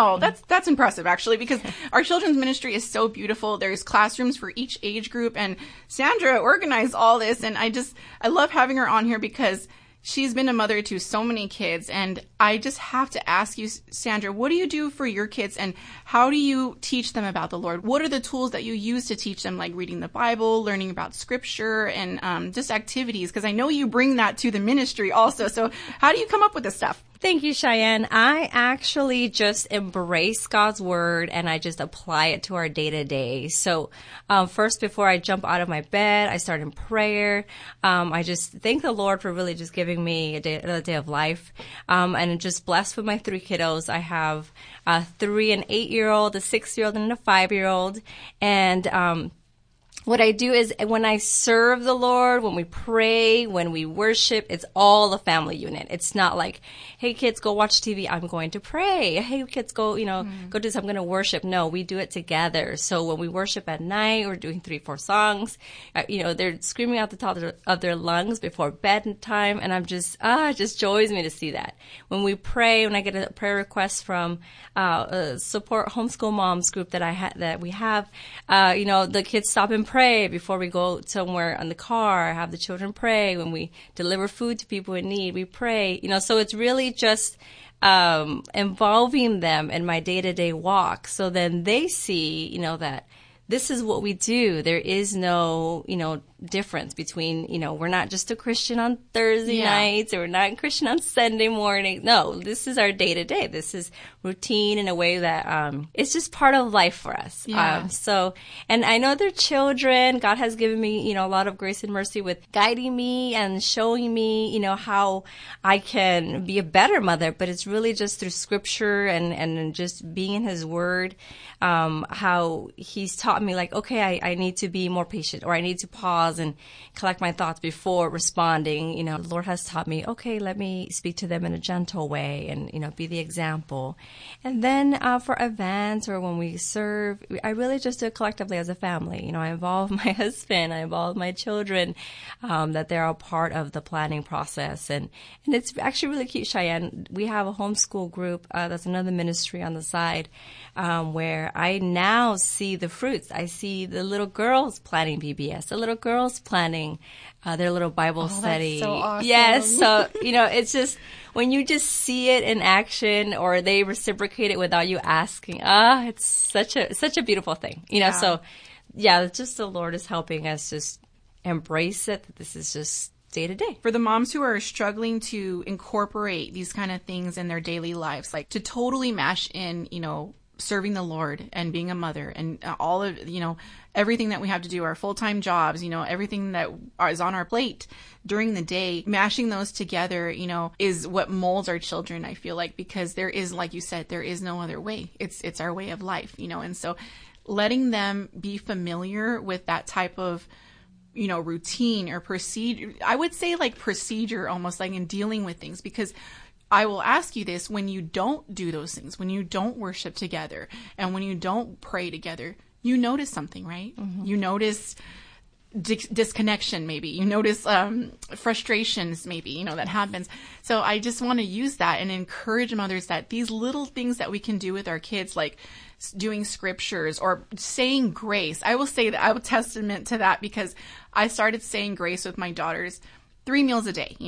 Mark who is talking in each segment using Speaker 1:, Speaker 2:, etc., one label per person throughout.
Speaker 1: Wow, that's impressive, actually, because our children's ministry is so beautiful. There's classrooms for each age group, and Sandra organized all this, and I love having her on here because she's been a mother to so many kids, and I just have to ask you, Sandra, what do you do for your kids, and how do you teach them about the Lord? What are the tools that you use to teach them, like reading the Bible, learning about Scripture, and just activities? Because I know you bring that to the ministry also. So how do you come up with this stuff?
Speaker 2: Thank you, Cheyenne. I actually just embrace God's word and I just apply it to our day-to-day. So first, before I jump out of my bed, I start in prayer. I just thank the Lord for really just giving me another day of life. And just blessed with my 3 kiddos. I have a 3 and 8-year-old, a 6-year-old, and a 5-year-old. And what I do is when I serve the Lord, when we pray, when we worship, it's all a family unit. It's not like, hey, kids, go watch TV. I'm going to pray. Hey, kids, go do this. I'm going to worship. No, we do it together. So when we worship at night, we're doing 3-4 songs. They're screaming out the top of their lungs before bedtime. And I'm just, it just joys me to see that. When we pray, when I get a prayer request from a support homeschool moms group that we have, the kids stop and pray before we go somewhere on the car, have the children pray. When we deliver food to people in need, we pray. So it's really just involving them in my day-to-day walk. So then they see, that this is what we do. There is no, difference between, we're not just a Christian on Thursday nights, or we're not a Christian on Sunday morning. No, this is our day to day. This is routine in a way that it's just part of life for us.
Speaker 1: Yeah.
Speaker 2: And I know they're children. God has given me, a lot of grace and mercy with guiding me and showing me, how I can be a better mother. But it's really just through Scripture and just being in His Word, how He's taught me, like, okay, I need to be more patient, or I need to pause and collect my thoughts before responding. The Lord has taught me, okay, let me speak to them in a gentle way and, be the example. And then for events or when we serve, I really just do it collectively as a family. I involve my husband, I involve my children, that they're a part of the planning process. And it's actually really cute, Cheyenne. We have a homeschool group, that's another ministry on the side, where I now see the fruits. I see the little girls planning VBS, the little girls planning their little Bible study.
Speaker 1: That's so awesome.
Speaker 2: Yes. So, it's just when you just see it in action, or they reciprocate it without you asking, it's such a beautiful thing. So it's just the Lord is helping us just embrace it. This is just day to day.
Speaker 1: For the moms who are struggling to incorporate these kind of things in their daily lives, like to totally mash in, serving the Lord and being a mother and all of, everything that we have to do, our full-time jobs, everything that is on our plate during the day, mashing those together, is what molds our children, I feel like, because there is, like you said, there is no other way. It's our way of life, and so letting them be familiar with that type of, routine or procedure, I would say like procedure, almost like in dealing with things, because I will ask you this, when you don't do those things, when you don't worship together and when you don't pray together, you notice something, right? Mm-hmm. You notice disconnection, maybe. You notice frustrations, maybe, that happens. So I just want to use that and encourage mothers that these little things that we can do with our kids, like doing scriptures or saying grace. I will say that I will testament to that, because I started saying grace with my daughters 3 meals a day,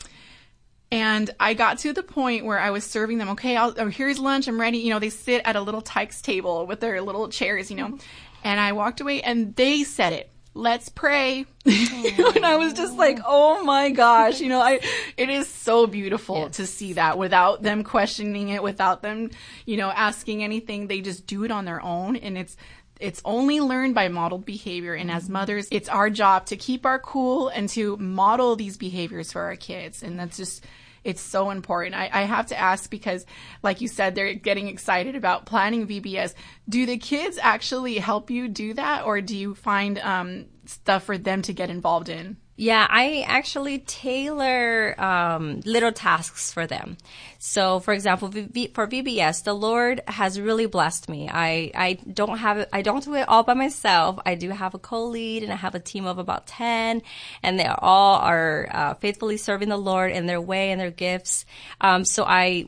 Speaker 1: And I got to the point where I was serving them, okay, here's lunch, I'm ready. They sit at a little Tykes table with their little chairs, and I walked away and they said it, let's pray. And I was just like, oh my gosh, it is so beautiful to see that without them questioning it, without them, asking anything. They just do it on their own. And it's only learned by modeled behavior. And as mothers, it's our job to keep our cool and to model these behaviors for our kids. And that's just, it's so important. I have to ask, because like you said, they're getting excited about planning VBS. Do the kids actually help you do that, or do you find stuff for them to get involved in?
Speaker 2: Yeah, I actually tailor little tasks for them. So, for example, for VBS, the Lord has really blessed me. I don't do it all by myself. I do have a co-lead, and I have a team of about 10, and they all are faithfully serving the Lord in their way and their gifts. So I would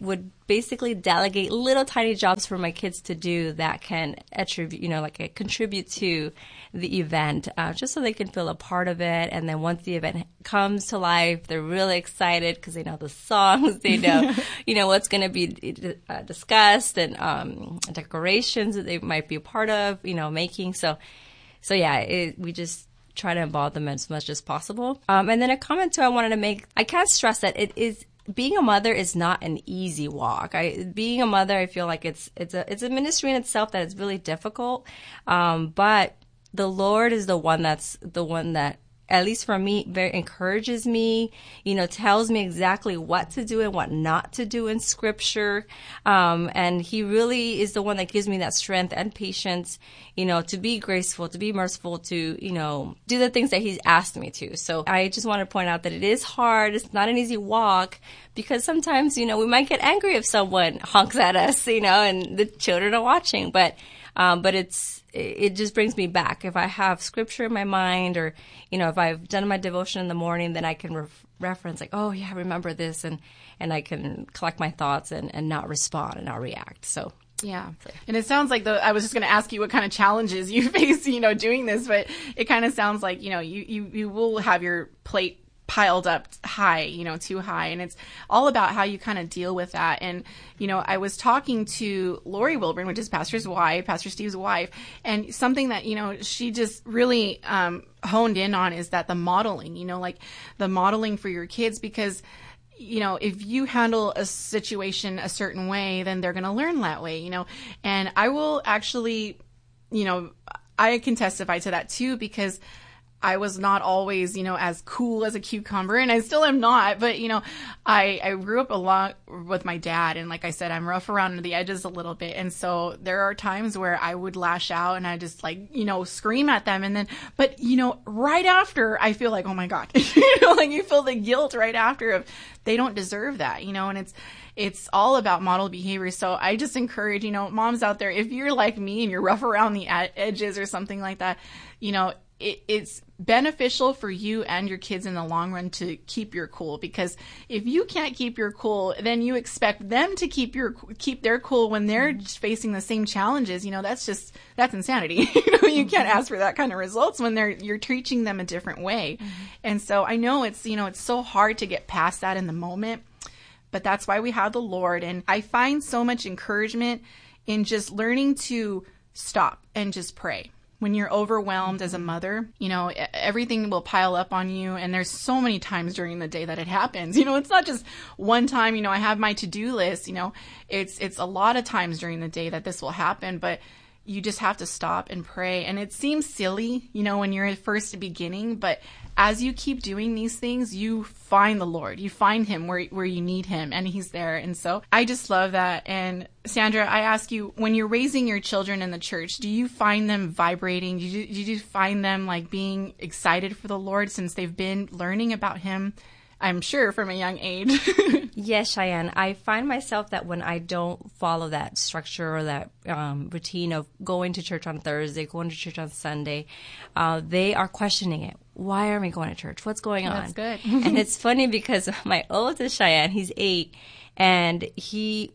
Speaker 2: basically delegate little tiny jobs for my kids to do that can attribute, contribute to the event, just so they can feel a part of it. And then once the event comes to life, they're really excited because they know the songs, they know, what's going to be discussed, and decorations that they might be a part of, making. So yeah, we just try to involve them as much as possible. And then a comment too I wanted to make, I can't stress that being a mother is not an easy walk. Being a mother, I feel like it's a ministry in itself that is really difficult. But the Lord is the one that, at least for me, very encourages me, tells me exactly what to do and what not to do in Scripture. And He really is the one that gives me that strength and patience, to be graceful, to be merciful, to, do the things that He's asked me to. So I just want to point out that it is hard. It's not an easy walk, because sometimes, we might get angry if someone honks at us, and the children are watching. But it just brings me back. If I have Scripture in my mind, or, if I've done my devotion in the morning, then I can reference like, oh yeah, remember this, and I can collect my thoughts and not respond and not react. So.
Speaker 1: Yeah. And it sounds like I was just going to ask you what kind of challenges you face, doing this, but it kind of sounds like, you will have your plate piled up high, too high. And it's all about how you kind of deal with that. And, I was talking to Lori Wilburn, which is Pastor Steve's wife, and something that, she just really honed in on is that the modeling, like the modeling for your kids, because if you handle a situation a certain way, then they're going to learn that way, and I will actually, I can testify to that too, because I was not always, as cool as a cucumber, and I still am not, but, I grew up a lot with my dad, and like I said, I'm rough around the edges a little bit, and so there are times where I would lash out and I just scream at them, and then, but, right after, I feel like, oh my God, like you feel the guilt right after of, they don't deserve that, and it's all about model behavior. So I just encourage, moms out there, if you're like me and you're rough around the edges or something like that, it's beneficial for you and your kids in the long run to keep your cool, because if you can't keep your cool, then you expect them to keep their cool when they're facing the same challenges. That's insanity. You can't ask for that kind of results when you're teaching them a different way. And so I know it's so hard to get past that in the moment, but that's why we have the Lord. And I find so much encouragement in just learning to stop and just pray. When you're overwhelmed as a mother, everything will pile up on you. And there's so many times during the day that it happens. It's not just one time, I have my to-do list, it's a lot of times during the day that this will happen, but you just have to stop and pray. And it seems silly, when you're at first beginning, but as you keep doing these things, you find the Lord. You find Him where you need Him, and He's there. And so I just love that. And Sandra, I ask you, when you're raising your children in the church, do you find them vibrating? Do you find them like being excited for the Lord since they've been learning about Him, I'm sure, from a young age?
Speaker 2: Yes, Cheyenne. I find myself that when I don't follow that structure or that routine of going to church on Thursday, going to church on Sunday, they are questioning it. Why aren't we going to church? What's going on?
Speaker 1: That's good.
Speaker 2: And it's funny because my oldest, Cheyenne, he's 8, and we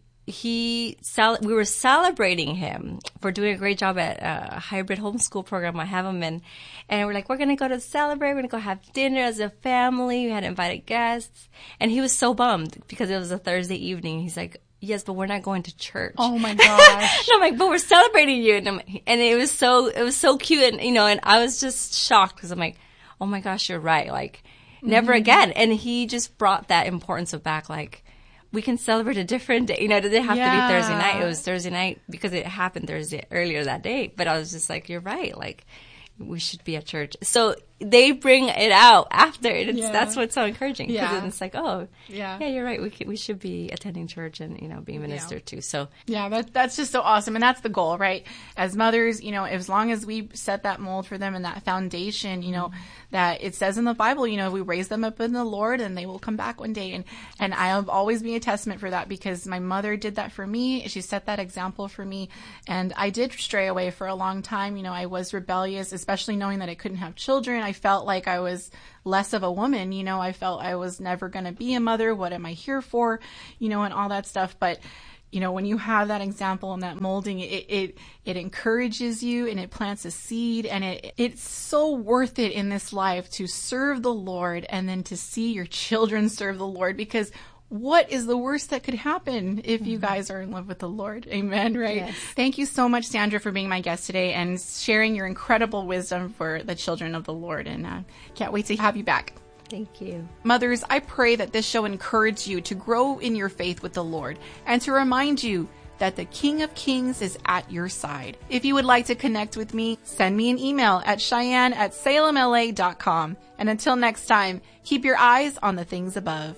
Speaker 2: were celebrating him for doing a great job at a hybrid homeschool program I have him in. And we're like, we're going to go to celebrate. We're going to go have dinner as a family. We had invited guests. And he was so bummed because it was a Thursday evening. He's like, yes, but we're not going to church.
Speaker 1: Oh my gosh.
Speaker 2: And I'm like, but we're celebrating you. And it was so cute. And, and I was just shocked because I'm like, oh my gosh, you're right. Like, never again. And he just brought that importance of back, like, we can celebrate a different day. It didn't have to be Thursday night. It was Thursday night because it happened Thursday earlier that day. But I was just like, you're right. Like, we should be at church. So they bring it out after. And that's what's so encouraging. Because it's like, oh, yeah, you're right. We should be attending church and, being ministered to. So
Speaker 1: that's just so awesome. And that's the goal, right? As mothers, as long as we set that mold for them and that foundation, that it says in the Bible, if we raise them up in the Lord, and they will come back one day. And I'll always be a testament for that, because my mother did that for me. She set that example for me. And I did stray away for a long time. I was rebellious, especially knowing that I couldn't have children. I felt like I was less of a woman. I felt I was never going to be a mother. What am I here for? And all that stuff. But when you have that example and that molding, it encourages you and it plants a seed, and it's so worth it in this life to serve the Lord and then to see your children serve the Lord, because what is the worst that could happen if you guys are in love with the Lord? Amen, right? Yes. Thank you so much, Sandra, for being my guest today and sharing your incredible wisdom for the children of the Lord. And can't wait to have you back.
Speaker 2: Thank you.
Speaker 1: Mothers, I pray that this show encouraged you to grow in your faith with the Lord and to remind you that the King of Kings is at your side. If you would like to connect with me, send me an email at Cheyenne@salemla.com. And until next time, keep your eyes on the things above.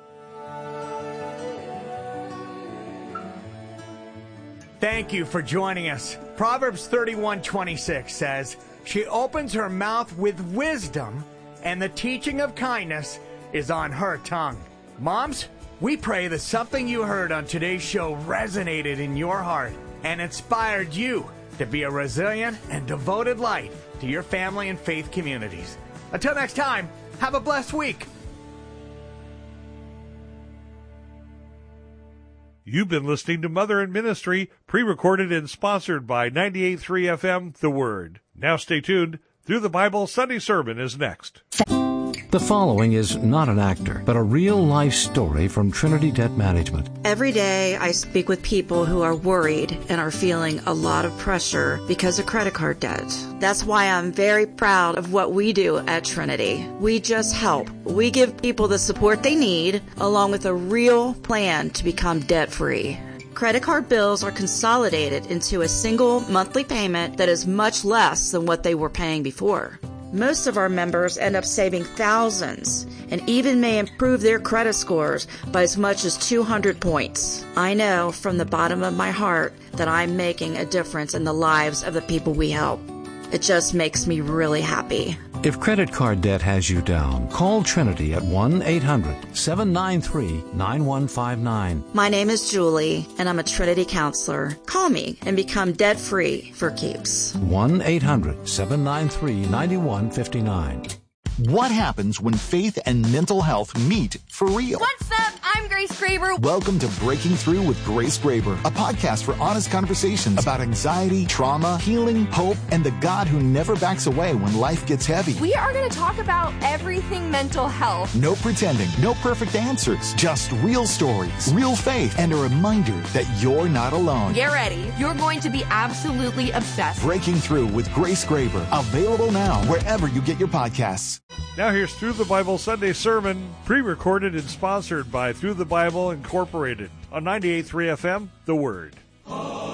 Speaker 3: Thank you for joining us. Proverbs 31:26 says, "She opens her mouth with wisdom, and the teaching of kindness is on her tongue." Moms, we pray that something you heard on today's show resonated in your heart and inspired you to be a resilient and devoted light to your family and faith communities. Until next time, have a blessed week.
Speaker 4: You've been listening to Mother in Ministry, pre-recorded and sponsored by 98.3 FM, The Word. Now stay tuned. Through the Bible Sunday Sermon is next.
Speaker 5: The following is not an actor, but a real-life story from Trinity Debt Management.
Speaker 6: Every day I speak with people who are worried and are feeling a lot of pressure because of credit card debt. That's why I'm very proud of what we do at Trinity. We just help. We give people the support they need, along with a real plan to become debt-free. Credit card bills are consolidated into a single monthly payment that is much less than what they were paying before. Most of our members end up saving thousands and even may improve their credit scores by as much as 200 points. I know from the bottom of my heart that I'm making a difference in the lives of the people we help. It just makes me really happy.
Speaker 5: If credit card debt has you down, call Trinity at 1-800-793-9159.
Speaker 6: My name is Julie, and I'm a Trinity counselor. Call me and become debt-free for keeps.
Speaker 5: 1-800-793-9159.
Speaker 7: What happens when faith and mental health meet for real?
Speaker 8: What's up? I'm Grace Graber.
Speaker 7: Welcome to Breaking Through with Grace Graber, a podcast for honest conversations about anxiety, trauma, healing, hope, and the God who never backs away when life gets heavy.
Speaker 8: We are going to talk about everything mental health.
Speaker 7: No pretending, no perfect answers, just real stories, real faith, and a reminder that you're not alone.
Speaker 8: Get ready. You're going to be absolutely obsessed.
Speaker 7: Breaking Through with Grace Graber, available now wherever you get your podcasts.
Speaker 4: Now here's Through the Bible Sunday Sermon, pre-recorded and sponsored by Through the Bible Incorporated on 98.3 FM, The Word.